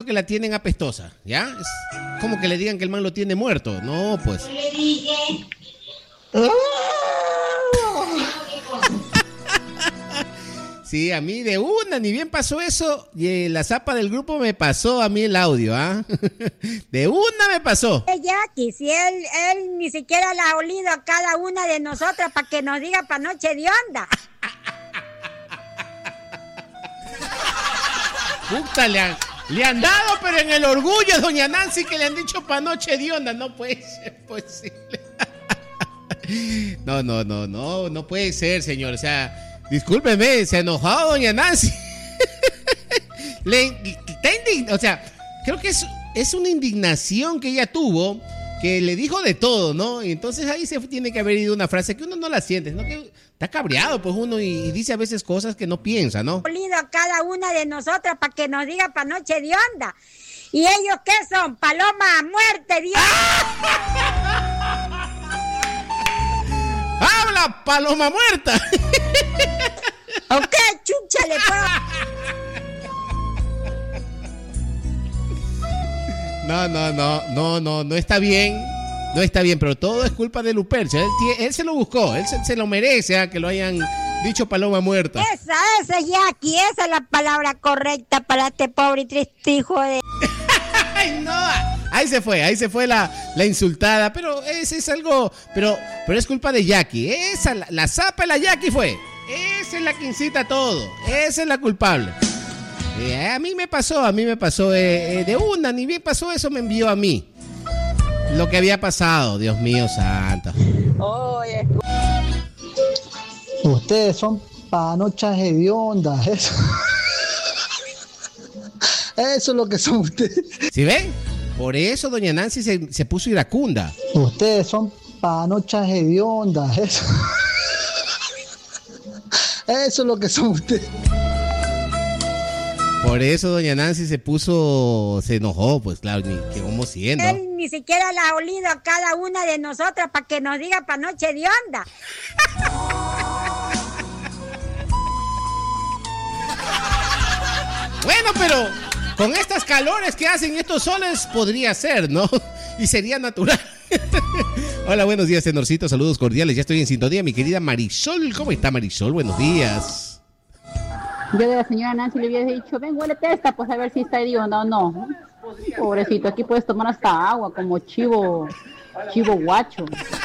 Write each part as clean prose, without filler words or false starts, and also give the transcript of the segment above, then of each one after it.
que la tienen apestosa, ¿ya? Es como que le digan que el man lo tiene muerto. No, pues. Le dije. Sí, a mí de una, ni bien pasó eso, y la zapa del grupo me pasó a mí el audio, ¿ah? De una me pasó. Jackie, si él ni siquiera la ha olido a cada una de nosotras para que nos diga pa' noche de onda. Puta, le han dado, pero en el orgullo a doña Nancy que le han dicho pa' noche de onda. No puede ser posible. No puede ser, señor. O sea, discúlpeme, se enojó doña Nancy. O sea, creo que es una indignación que ella tuvo, que le dijo de todo, ¿no? Y entonces ahí se tiene que haber ido una frase que uno no la siente, ¿no? Que está cabreado, pues uno, y dice a veces cosas que no piensa, ¿no? Olido a cada una de nosotras para que nos diga pa' noche de onda. ¿Y ellos qué son? Paloma a muerte, Dios. ¡Habla, paloma muerta! ¿O qué chucha le puedo? No está bien. No está bien, pero todo es culpa de Lupercio. Él se lo buscó, él se lo merece, que lo hayan dicho paloma muerta. Esa es, Jackie, esa es la palabra correcta para este pobre y triste hijo de... ¡Ay, no! Ahí se fue la insultada, pero ese es algo, pero es culpa de Jackie. Esa, la zapa de la Jackie fue. Esa es la que incita todo, esa es la culpable. A mí me pasó, de una, ni bien pasó eso, me envió a mí lo que había pasado, Dios mío santo. Oye, ustedes son panochas hediondas, eso. Eso es lo que son ustedes. ¿Sí ven? Por eso doña Nancy se puso iracunda. Ustedes son panochas hediondas, eso. Eso es lo que son ustedes. Por eso doña Nancy se enojó, pues claro, que como siendo. Él ni siquiera la ha olido a cada una de nosotras para que nos diga pa' noche de onda. Bueno, pero con estas calores que hacen estos soles podría ser, ¿no? Y sería natural. Hola, buenos días, Tenorcito, saludos cordiales, ya estoy en sintonía, mi querida Marisol. ¿Cómo está, Marisol? Buenos días. Yo de la señora Nancy le hubiese dicho, ven, huélete esta, pues a ver si está hedionda o no. Pobrecito, aquí puedes tomar hasta agua, como chivo guacho.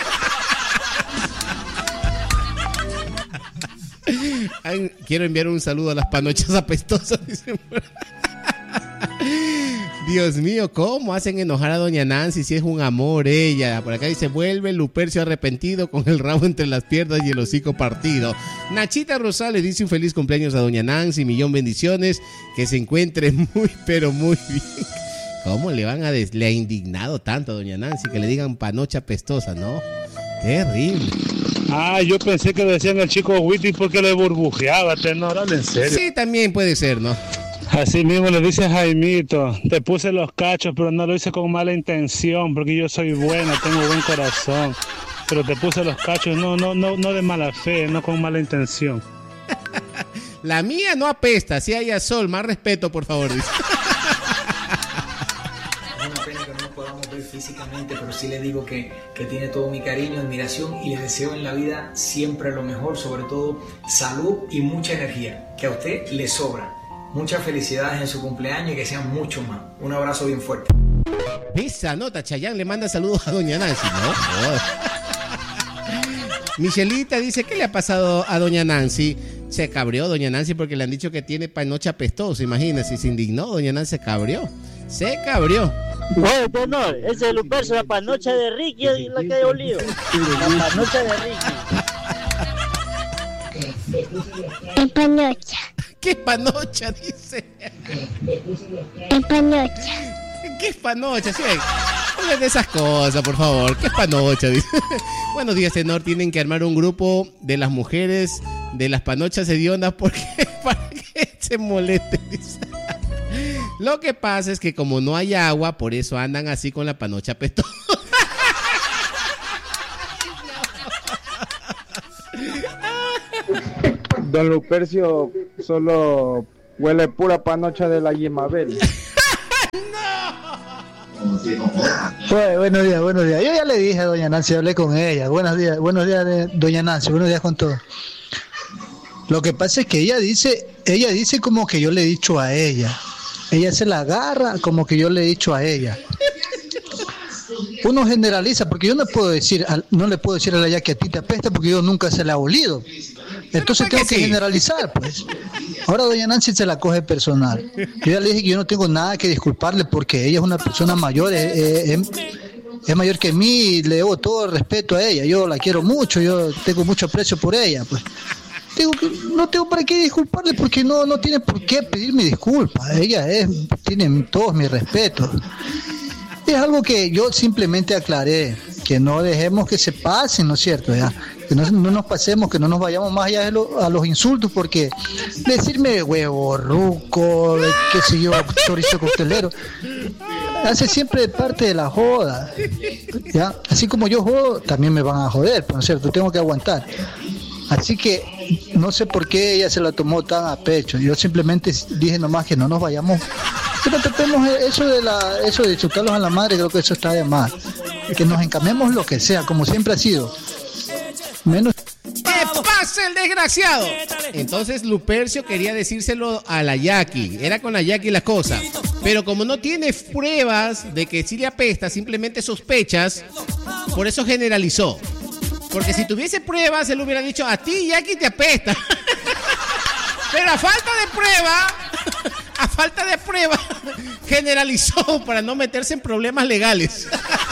Ay, quiero enviar un saludo a las panochas apestosas. Dios mío, ¿cómo hacen enojar a doña Nancy si es un amor ella? Por acá dice, vuelve Lupercio arrepentido con el rabo entre las piernas y el hocico partido. Nachita Rosales dice un feliz cumpleaños a doña Nancy, millón bendiciones, que se encuentre muy, pero muy bien. ¿Cómo le ha indignado tanto a doña Nancy que le digan panocha apestosa, no? Terrible. Yo pensé que decían el chico Witty porque le burbujeaba, Tenor, en serio. Sí, también puede ser, ¿no? Así mismo le dice Jaimito, te puse los cachos, pero no lo hice con mala intención, porque yo soy buena, tengo buen corazón. Pero te puse los cachos, no de mala fe, no con mala intención. La mía no apesta, si haya sol, más respeto, por favor, dice. Es una pena que no nos podamos ver físicamente, pero sí le digo que tiene todo mi cariño, admiración y les deseo en la vida siempre lo mejor, sobre todo salud y mucha energía, que a usted le sobra. Muchas felicidades en su cumpleaños y que sean muchos más. Un abrazo bien fuerte. Esa nota, Chayanne le manda saludos a doña Nancy, ¿no? Michelita dice, ¿qué le ha pasado a doña Nancy? Se cabreó doña Nancy porque le han dicho que tiene panocha apestosa. Imagínese, se indignó, doña Nancy se cabreó. Oye, Tenor, ese es Lupercio, la panocha de Ricky y la que he olido. La panocha de Ricky. Panocha. ¿Qué panocha? Dice. Panocha. ¿Qué es panocha? Sí, no de esas cosas, por favor. ¿Qué es panocha? Dice. Buenos días, Tenor. Tienen que armar un grupo de las mujeres de las panochas hediondas porque para que se moleste. Dice. Lo que pasa es que como no hay agua, por eso andan así con la panocha apestosa. Don Lupercio solo huele pura panocha de la Yemabel. Buenos días, buenos días. Yo ya le dije a doña Nancy, hablé con ella. Buenos días, doña Nancy, buenos días con todo. Lo que pasa es que ella dice como que yo le he dicho a ella. Ella se la agarra como que yo le he dicho a ella. Uno generaliza, porque yo no le puedo decir a la Jackie a ti te apesta porque yo nunca se la he olido. Entonces tengo que generalizar, pues. Ahora doña Nancy se la coge personal. Yo ya le dije que yo no tengo nada que disculparle porque ella es una persona mayor, es mayor que mí y le debo todo el respeto a ella. Yo la quiero mucho, yo tengo mucho aprecio por ella, pues. Digo que no tengo para qué disculparle porque no tiene por qué pedirme disculpas. Ella tiene todos mis respetos. Es algo que yo simplemente aclaré, que no dejemos que se pasen, ¿no es cierto? Ya, que no nos pasemos, que no nos vayamos más allá a los insultos, porque decirme huevo, ruco, qué sé yo, chorizo costelero, hace siempre parte de la joda, ¿ya? Así como yo jodo, también me van a joder, ¿no es cierto? Tengo que aguantar. Así que no sé por qué ella se la tomó tan a pecho. Yo simplemente dije nomás que no nos vayamos. Pero tratemos eso de insultarlos a la madre, creo que eso está de más. Que nos encamemos lo que sea, como siempre ha sido. Menos. ¡Que pase el desgraciado! Entonces Lupercio quería decírselo a la Jackie. Era con la Jackie la cosa. Pero como no tiene pruebas de que sí le apesta, simplemente sospechas, por eso generalizó. Porque si tuviese pruebas, él hubiera dicho, a ti, Jackie, te apesta. Pero a falta de prueba, generalizó para no meterse en problemas legales.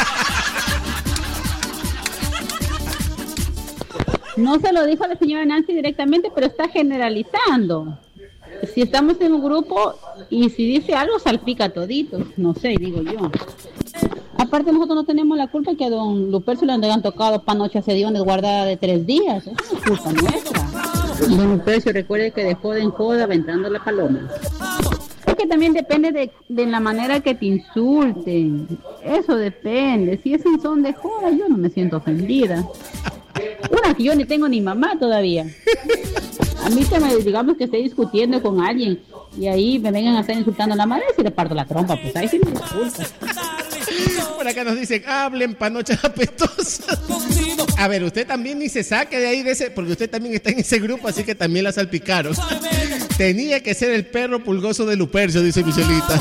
No se lo dijo a la señora Nancy directamente, pero está generalizando. Si estamos en un grupo y si dice algo, salpica toditos. No sé, digo yo. Aparte, nosotros no tenemos la culpa que a don Lupercio le han tocado panochas hediondas guardada de 3 días. Eso no es culpa nuestra. Don Lupercio, recuerde que de joda en joda aventando la paloma. Es que también depende de la manera que te insulten. Eso depende. Si es en son de joda, yo no me siento ofendida. Una que yo ni tengo ni mamá todavía. A mí digamos que esté discutiendo con alguien y ahí me vengan a estar insultando a la madre, si le parto la trompa, pues ahí sí me disculpa. Por acá nos dicen, hablen panochas apestosas. A ver, usted también ni se saque de ahí porque usted también está en ese grupo, así que también la salpicaron. Tenía que ser el perro pulgoso de Lupercio, dice Michelita.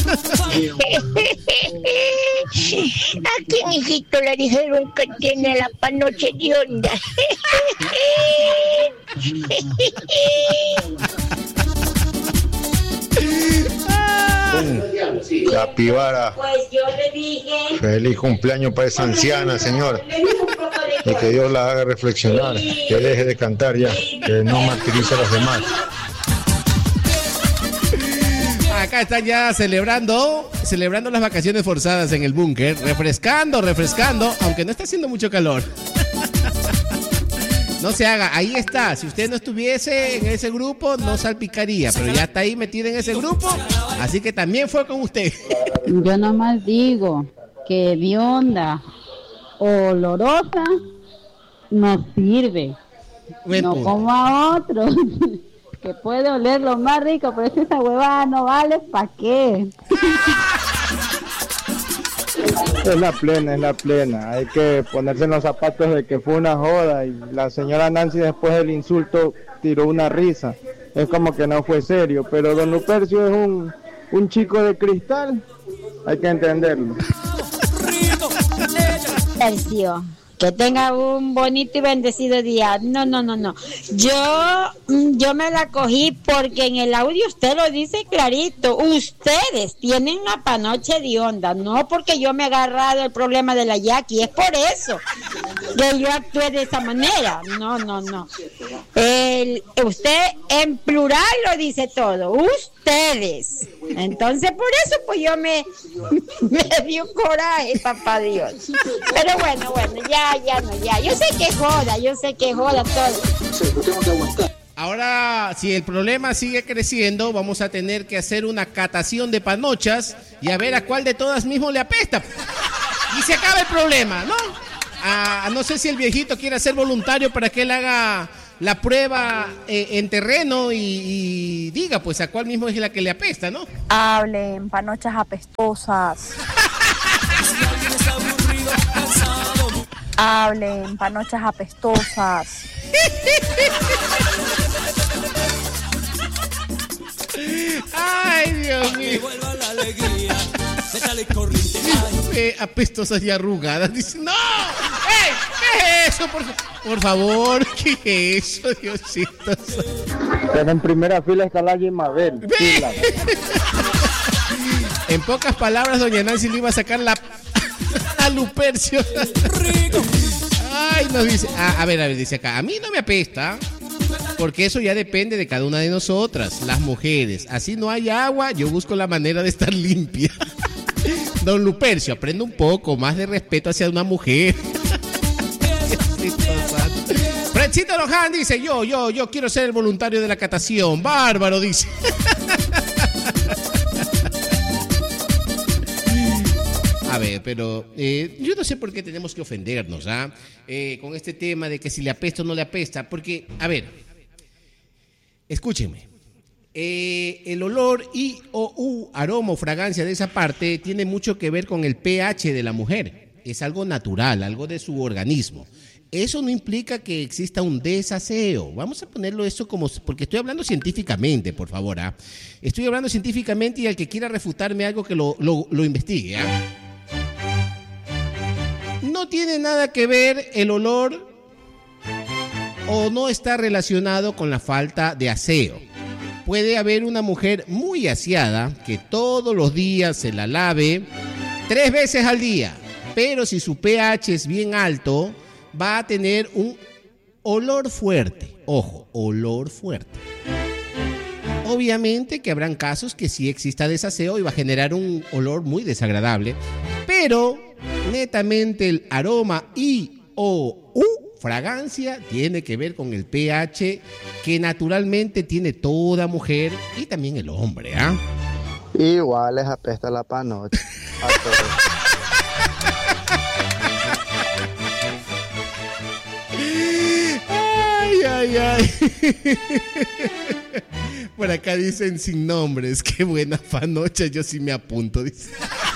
Aquí, mijito, le dijeron que tiene la panoche de onda. La pibara. Pues yo le dije. Feliz cumpleaños para esa anciana, señor. Y que Dios la haga reflexionar. Que deje de cantar ya. Que no martirice a los demás. Acá están ya celebrando las vacaciones forzadas en el búnker. Refrescando, aunque no está haciendo mucho calor. No se haga, ahí está. Si usted no estuviese en ese grupo, no salpicaría. Pero ya está ahí metida en ese grupo, así que también fue con usted. Yo nomás digo que hedionda, olorosa, no sirve. No como a otros, que puede oler lo más rico, pero si esa huevada no vale, ¿para qué? Es la plena. Hay que ponerse en los zapatos de que fue una joda y la señora Nancy después del insulto tiró una risa. Es como que no fue serio, pero don Lupercio es un chico de cristal, hay que entenderlo. Lupercio, que tenga un bonito y bendecido día. No. Yo me la cogí porque en el audio usted lo dice clarito. Ustedes tienen una panoche hedionda, no porque yo me he agarrado el problema de la Jackie, es por eso que yo actué de esa manera. No. Usted en plural lo dice todo. Ustedes. Entonces por eso pues yo me dio coraje, papá Dios. Pero bueno, ya. Yo sé que joda todo. Ahora, si el problema sigue creciendo, vamos a tener que hacer una catación de panochas y a ver a cuál de todas mismo le apesta. Y se acaba el problema, ¿no? No sé si el viejito quiere ser voluntario para que él haga la prueba en terreno y diga pues a cuál mismo es la que le apesta, ¿no? Hablen, panochas apestosas. Hablen, panochas apestosas. Ay, Dios mío. Apestosas y arrugadas. Dice, ¡no! ¡Ey! ¿Qué es eso? Por favor, ¿qué es eso, Diosito? Pero en primera fila está la Mabel. En pocas palabras, doña Nancy le iba a sacar a Lupercio. Ay, nos dice. A ver, dice acá. A mí no me apesta. Porque eso ya depende de cada una de nosotras, las mujeres. Así no hay agua, yo busco la manera de estar limpia. Don Lupercio, aprenda un poco más de respeto hacia una mujer. Fredcito Loján dice, yo quiero ser el voluntario de la catación. Bárbaro, dice. A ver, pero yo no sé por qué tenemos que ofendernos, con este tema de que si le apesta o no le apesta. Porque, a ver, escúchenme. El olor y o aroma o fragancia de esa parte tiene mucho que ver con el pH de la mujer. Es algo natural, algo de su organismo. Eso no implica que exista un desaseo. Vamos a ponerlo eso como... Porque estoy hablando científicamente, por favor. Estoy hablando científicamente y al que quiera refutarme algo que lo investigue. No tiene nada que ver el olor o no está relacionado con la falta de aseo. Puede haber una mujer muy aseada que todos los días se la lave 3 veces al día, pero si su pH es bien alto, va a tener un olor fuerte. Ojo, olor fuerte. Obviamente que habrán casos que sí exista desaseo y va a generar un olor muy desagradable, pero netamente el aroma y o fragancia tiene que ver con el pH que naturalmente tiene toda mujer y también el hombre, Igual les apesta la panocha a todos. Ay. Por acá dicen sin nombres. Qué buena panocha, yo sí me apunto, dice.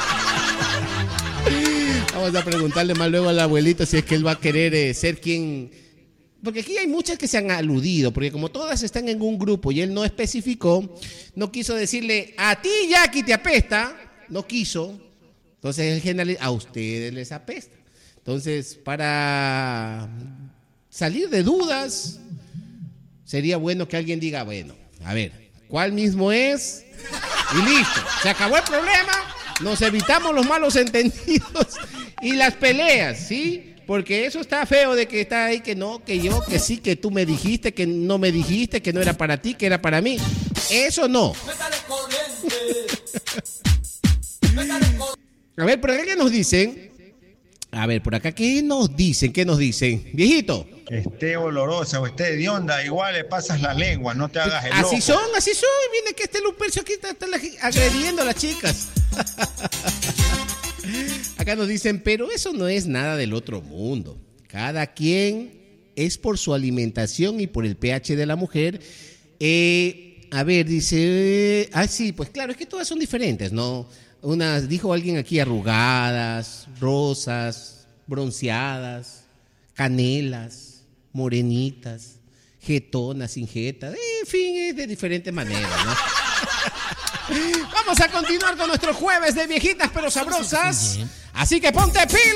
Vamos a preguntarle más luego al abuelito si es que él va a querer ser quien... Porque aquí hay muchas que se han aludido, porque como todas están en un grupo y él no especificó, no quiso decirle, a ti, Jackie, te apesta. No quiso. Entonces, el general, a ustedes les apesta. Entonces, para salir de dudas, sería bueno que alguien diga, bueno, a ver, ¿cuál mismo es? Y listo, se acabó el problema, nos evitamos los malos entendidos y las peleas, ¿sí? Porque eso está feo de que está ahí, que no, que yo, que sí, que tú me dijiste, que no me dijiste, que no era para ti, que era para mí. Eso no. A ver, por acá, ¿qué nos dicen? A ver, por acá, ¿qué nos dicen? ¿Qué nos dicen? Viejito. Esté olorosa o esté hedionda, igual le pasas la lengua, no te hagas el loco. Así son. Viene que este Lupercio aquí está agrediendo a las chicas. Acá nos dicen, pero eso no es nada del otro mundo. Cada quien es por su alimentación y por el pH de la mujer. A ver, dice... sí, pues claro, es que todas son diferentes, ¿no? Unas, dijo alguien aquí, arrugadas, rosas, bronceadas, canelas, morenitas, jetonas, sin jeta. En fin, es de diferentes maneras, ¿no? Vamos a continuar con nuestro jueves de viejitas pero sabrosas. Así que ponte pila.